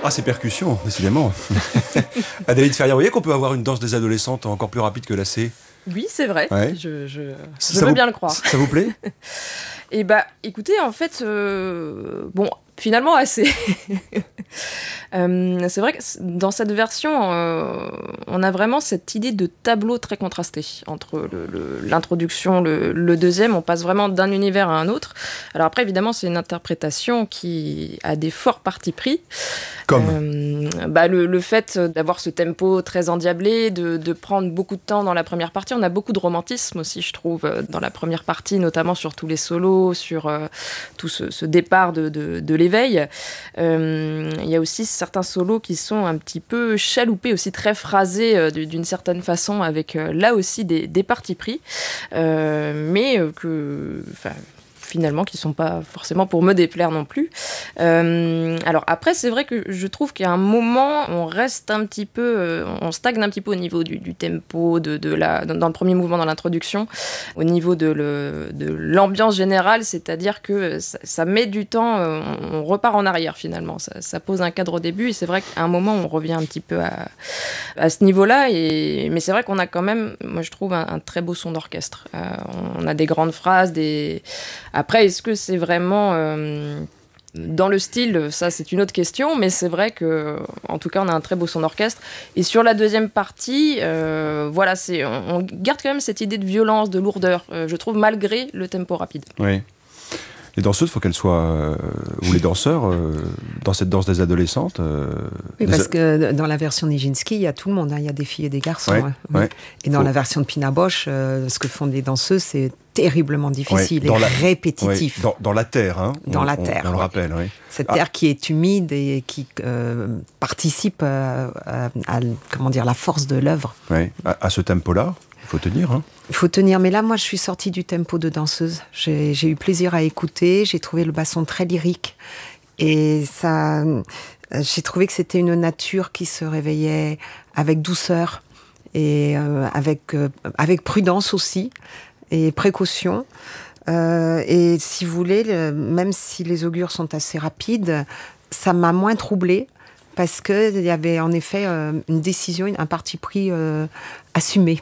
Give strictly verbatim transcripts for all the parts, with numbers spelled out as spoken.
Ah, ces percussions, décidément. Adélaïde Ferrière, vous voyez qu'on peut avoir une danse des adolescentes encore plus rapide que la C? Oui, c'est vrai. Ouais. Je, je, Ça je veux vous- bien le croire. Ça vous plaît? Et bah, écoutez, en fait, euh, bon, finalement assez. Euh, c'est vrai que c- dans cette version, euh, on a vraiment cette idée de tableau très contrasté entre le- le- l'introduction, le, le deuxième. On passe vraiment d'un univers à un autre. Alors après, évidemment, c'est une interprétation qui a des forts partis pris. Comme Euh, bah, le, le fait d'avoir ce tempo très endiablé, de, de prendre beaucoup de temps dans la première partie. On a beaucoup de romantisme aussi, je trouve, euh, dans la première partie, notamment sur tous les solos, sur euh, tout ce, ce départ de, de, de l'éveil. Euh, Il y a aussi certains solos qui sont un petit peu chaloupés, aussi très phrasés euh, d'une certaine façon, avec euh, là aussi des, des partis pris, euh, mais euh, que... enfin, finalement, qui ne sont pas forcément pour me déplaire non plus. Euh, alors après, c'est vrai que je trouve qu'à un moment, on reste un petit peu, euh, on stagne un petit peu au niveau du, du tempo, de, de la, dans, dans le premier mouvement, dans l'introduction, au niveau de, le, de l'ambiance générale, c'est-à-dire que ça, ça met du temps, euh, on, on repart en arrière finalement, ça, ça pose un cadre au début, et c'est vrai qu'à un moment, on revient un petit peu à, à ce niveau-là, et, mais c'est vrai qu'on a quand même, moi je trouve, un, un très beau son d'orchestre. Euh, on a des grandes phrases, des... Après, est-ce que c'est vraiment euh, dans le style? Ça, c'est une autre question, mais c'est vrai que, en tout cas, on a un très beau son d'orchestre. Et sur la deuxième partie, euh, voilà, c'est, on, on garde quand même cette idée de violence, de lourdeur, euh, je trouve, malgré le tempo rapide. Oui. Les danseuses, il faut qu'elles soient, euh, ou les danseurs, euh, dans cette danse des adolescentes. euh, Oui, des parce a- que dans la version Nijinsky, il y a tout le monde, hein, il y a des filles et des garçons. Ouais, hein. Oui. ouais. Et dans Faut- la version de Pina Bausch, euh, ce que font les danseuses, c'est terriblement difficile Ouais, dans et la- répétitif. Ouais, dans, dans la terre, hein. Dans on, la on- terre, On, le ouais. rappelle, oui. Cette Ah. terre qui est humide et qui euh, participe à, à- à, comment dire, la force de l'œuvre. Ouais. À, à ce tempo-là, il faut tenir. Hein. Il faut tenir, mais là, moi, je suis sortie du tempo de danseuse. J'ai, j'ai eu plaisir à écouter, j'ai trouvé le basson très lyrique. Et ça, euh, j'ai trouvé que c'était une nature qui se réveillait avec douceur et euh, avec, euh, avec prudence aussi et précaution. Euh, et si vous voulez, le- même si les augures sont assez rapides, ça m'a moins troublée parce qu'il y avait en effet euh, une décision, un parti pris euh, assumé.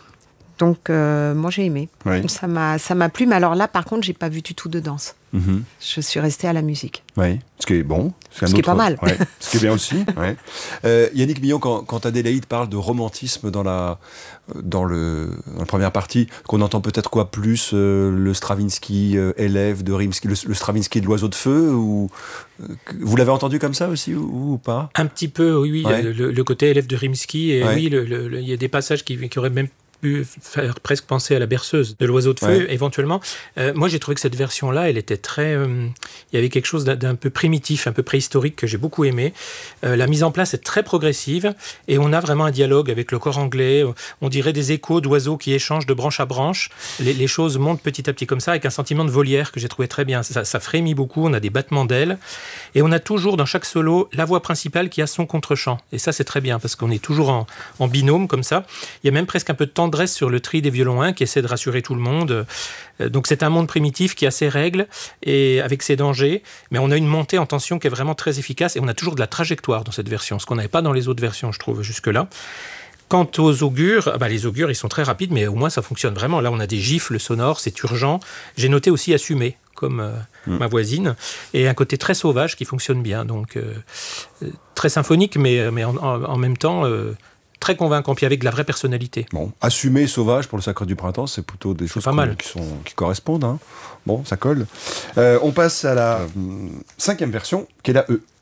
Donc, euh, moi, j'ai aimé. Oui. Ça m'a, ça m'a plu. Mais alors là, par contre, j'ai pas vu du tout de danse. Mhm. Je suis restée à la musique. Oui, ce qui est bon. C'est un Ce qui est autre- pas mal. ouais, ce qui est bien aussi. Ouais. Euh, Yannick Millon, quand, quand Adélaïde parle de romantisme dans la, dans le, dans la première partie, qu'on entend peut-être quoi plus euh, le Stravinsky euh, élève de Rimsky, le, le Stravinsky de l'oiseau de feu ou, euh, vous l'avez entendu comme ça aussi ou, ou pas? Un petit peu, oui, oui. Ouais. Le, le côté élève de Rimsky, et Ouais. oui, le- le- le- il y a des passages qui, qui auraient même pu faire presque penser à la berceuse de l'oiseau de feu, Ouais. éventuellement. Euh, moi, j'ai trouvé que cette version-là, elle était très... euh, il y avait quelque chose d'un, d'un peu primitif, un peu préhistorique que j'ai beaucoup aimé. Euh, la mise en place est très progressive et on a vraiment un dialogue avec le corps anglais. On dirait des échos d'oiseaux qui échangent de branche à branche. Les, les choses montent petit à petit comme ça avec un sentiment de volière que j'ai trouvé très bien. Ça, ça frémit beaucoup, on a des battements d'ailes et on a toujours dans chaque solo la voix principale qui a son contre-champ. Et ça, c'est très bien parce qu'on est toujours en, en binôme comme ça. Il y a même presque un peu de tendresse sur le tri des violons un qui essaie de rassurer tout le monde. Euh, Donc c'est un monde primitif qui a ses règles et avec ses dangers, mais on a une montée en tension qui est vraiment très efficace et on a toujours de la trajectoire dans cette version, ce qu'on n'avait pas dans les autres versions, je trouve, jusque-là. Quant aux augures, ah bah les augures, ils sont très rapides, mais au moins ça fonctionne vraiment. Là, on a des gifles sonores, c'est urgent. J'ai noté aussi assumé, comme euh, mmh. ma voisine, et un côté très sauvage qui fonctionne bien. Donc euh, très symphonique, mais, mais en, en, en même temps... Euh, très convaincant, puis avec de la vraie personnalité. Bon, assumé sauvage pour le Sacre du Printemps, c'est plutôt des choses pas mal. Qui, sont, qui correspondent. Hein. Bon, ça colle. Euh, on passe à la euh, cinquième version, qui est la E.